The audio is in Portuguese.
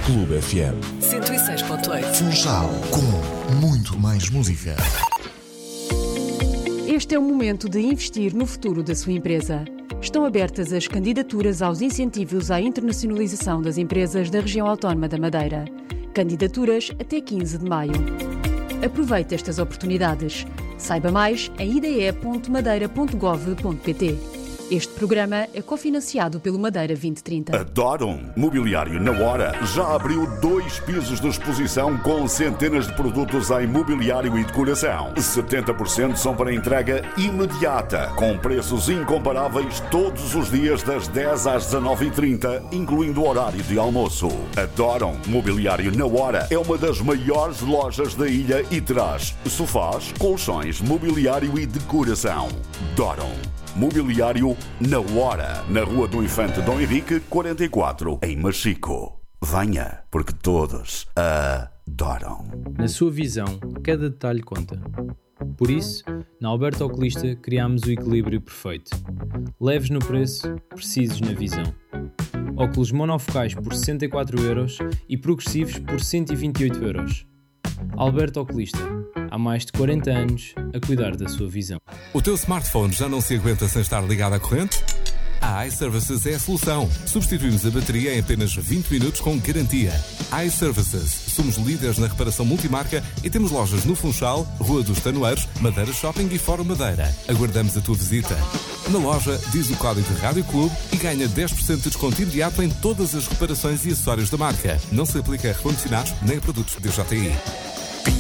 Clube FM 106.8. Funchal, com muito mais música. Este é o momento de investir no futuro da sua empresa. Estão abertas as candidaturas aos incentivos à internacionalização das empresas da região autónoma da Madeira. Candidaturas até 15 de maio. Aproveite estas oportunidades. Saiba mais em ide.madeira.gov.pt. Este programa é cofinanciado pelo Madeira 2030. Adoram Mobiliário na Hora. Já abriu 2 pisos de exposição com centenas de produtos em mobiliário e decoração. 70% são para entrega imediata, com preços incomparáveis todos os dias das 10 às 19h30, incluindo o horário de almoço. Adoram Mobiliário na Hora. É uma das maiores lojas da ilha e traz sofás, colchões, mobiliário e decoração. Adoram Mobiliário na Hora, na Rua do Infante Dom Henrique, 44, em Machico. Venha, porque todos adoram. Na sua visão, cada detalhe conta. Por isso, na Alberto Oculista criámos o equilíbrio perfeito. Leves no preço, precisos na visão. Óculos monofocais por 64€ e progressivos por 128€. Alberto Oculista, há mais de 40 anos a cuidar da sua visão. O teu smartphone já não se aguenta sem estar ligado à corrente? A iServices é a solução. Substituímos a bateria em apenas 20 minutos com garantia. iServices. Somos líderes na reparação multimarca e temos lojas no Funchal, Rua dos Tanoeiros, Madeira Shopping e Fórum Madeira. Aguardamos a tua visita. Na loja, diz o código de Rádio Clube e ganha 10% de desconto imediato em todas as reparações e acessórios da marca. Não se aplica a recondicionados nem a produtos DJI.